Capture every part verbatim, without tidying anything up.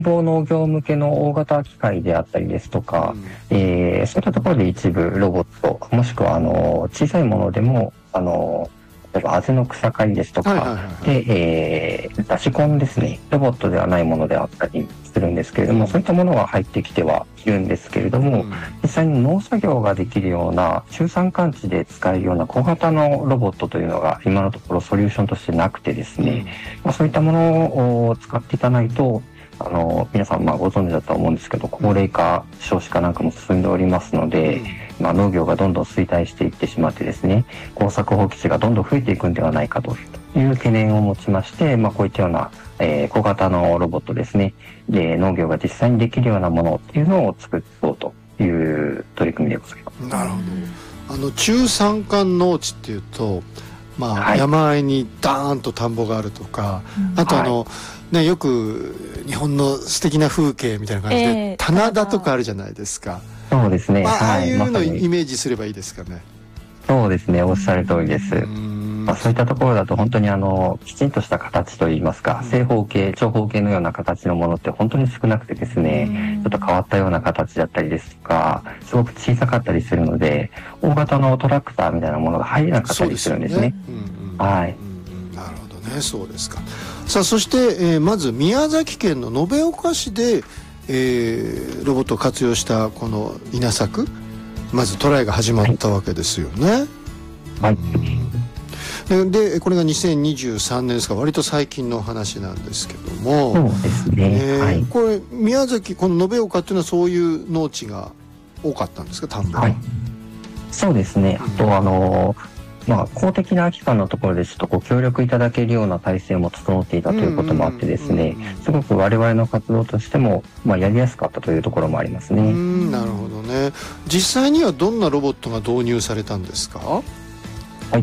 房農業向けの大型機械であったりですとか、うん、えー、そういったところで一部ロボット、もしくはあの小さいものでもあの例えばあぜの草刈りですとか、はいはいはいはい、で、えー、出し込んですね、ロボットではないものであったりするんですけれども、うん、そういったものが入ってきてはいるんですけれども、うん、実際に農作業ができるような中山間地で使えるような小型のロボットというのが今のところソリューションとしてなくてですね、うん、まあ、そういったものを使っていかないと、あの皆さんまあご存知だと思うんですけど、高齢化、少子化なんかも進んでおりますので、うん、まあ、農業がどんどん衰退していってしまってですね、耕作放棄地がどんどん増えていくんではないかという懸念を持ちまして、まあ、こういったような、えー、小型のロボットですね、で農業が実際にできるようなものっていうのを作ろうという取り組みでございます。 なるほど。あの中山間農地っていうと、まあ、はい、山あいにダーンと田んぼがあるとか、うん、あとあの、はい、ね、よく日本の素敵な風景みたいな感じで、えー、棚田とかあるじゃないですか。 そうですね、 まあ、 はい、 ああいうのをイメージすればいいですかね。 そうですね、おっしゃる通りです。まあ、そういったところだと本当にあのきちんとした形といいますか、正方形、長方形のような形のものって本当に少なくてですね、ちょっと変わったような形だったりですとか、すごく小さかったりするので、大型のトラクターみたいなものが入れなかったりするんですね。はい。 なるほどね、そうですか。さあ、そして、えー、まず宮崎県の延岡市で、えー、ロボットを活用したこの稲作、まずトライが始まったわけですよね。 はい。 うん、でこれがにせんにじゅうさんねんですが、割と最近の話なんですけども、 そうですね、 えーはい、 これ宮崎、この延岡っていうのはそういう農地が多かったんですか、田んぼは。 はい、そうですね。あと、うん、あのまあ、公的な機関のところでちょっとご協力いただけるような体制も整っていたということもあってですね、すごく我々の活動としても、まあ、やりやすかったというところもありますね。 うん、なるほどね。実際にはどんなロボットが導入されたんですか？ はい、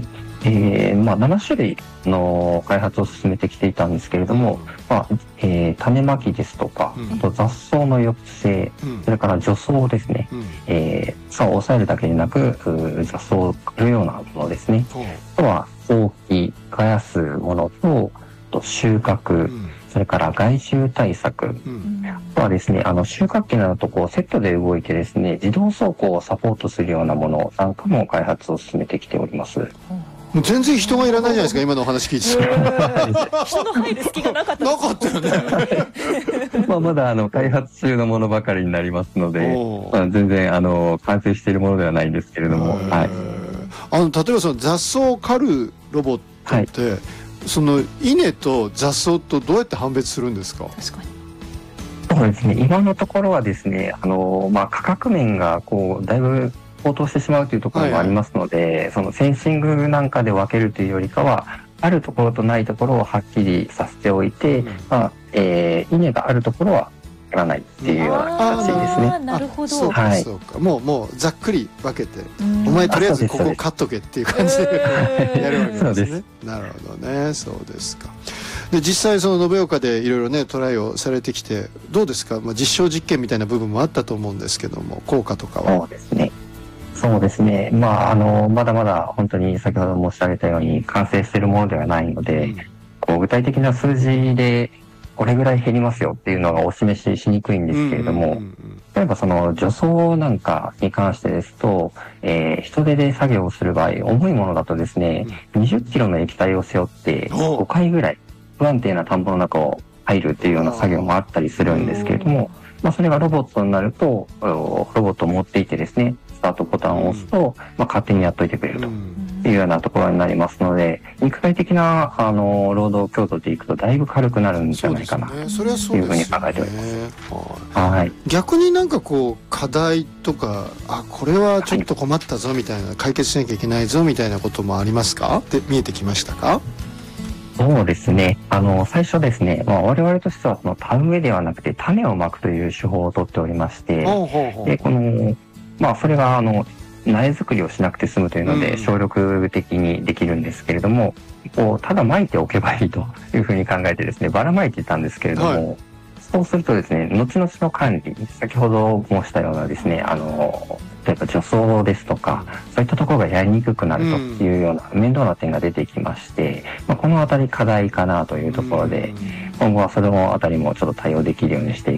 えーまあ、なな種類の開発を進めてきていたんですけれども、うん、まあえー、種まきですとか、うん、あと雑草の抑制、うん、それから除草ですね、うん、えー、草を抑えるだけでなく雑草を刈るようなものですね、うん、あとは放棄、耕すものと、と収穫、うん、それから害虫対策、うん、あとはですね、あの収穫機などとこうセットで動いてですね、自動走行をサポートするようなものなんかも開発を進めてきております。 もう全然人がいらないじゃないですか、今のお話聞いてたら。人の入る隙がなかったです。 なかったよね。 まあまだあの開発中のものばかりになりますので、まあ、全然あの完成しているものではないんですけれども、はい、 あの例えばその雑草を刈るロボットって、はい、その稲と雑草とどうやって判別するんですか？ 確かに。 そうですね、今のところはですね、あの、まあ、価格面がこうだいぶ高騰してしまうというところもありますので、はいはい、そのセンシングなんかで分けるというよりかは、あるところとないところをはっきりさせておいて、うん、まあえー、稲があるところはやらないっていうような形ですね。 なるほど。 そうか、はい、そうか。もうもうざっくり分けて、お前とりあえずここカットけっていう感じでやるわけですね。なるほどね、そうですか。で実際その延岡でいろいろねトライをされてきてどうですか？まあ、実証実験みたいな部分もあったと思うんですけども、効果とかは。 そうですね。そうですね。まあ、あの、まだまだ本当に先ほど申し上げたように完成しているものではないので、うん、こう具体的な数字でこれぐらい減りますよっていうのがお示ししにくいんですけれども、例えばその除草なんかに関してですと、えー、人手で作業をする場合、重いものだとですね、うん、にじゅっキロの液体を背負ってごかいぐらい不安定な田んぼの中を入るっていうような作業もあったりするんですけれども、まあ、それがロボットになると、ロボットを持っていてですね、スタートボタンを押すと、まあ、勝手にやっといてくれるというようなところになりますので、肉体的なあの労働強度でいくとだいぶ軽くなるんじゃないかなというふうに考えております。はい。 逆になんかこう課題とか、あ、これはちょっと困ったぞみたいな、解決しなきゃいけないぞみたいなこともありますか？で見えてきましたか？ そうですね。あの、最初ですね、まあ、我々としてはその田植えではなくて種をまくという手法をとっておりまして、ほうほうほう、で、この、まあ、それがあの、苗作りをしなくて済むというので、省力的にできるんですけれども、こう、ただまいておけばいいというふうに考えてですね、ばらまいていたんですけれども、はい、そうするとですね、後々の管理、先ほど申したようなですね、あの、例えば除草ですとか、そういったところがやりにくくなるというような面倒な点が出てきまして、まあ、このあたり課題かなというところで、 今後はそれもあたりもちょっと対応できるようにしてい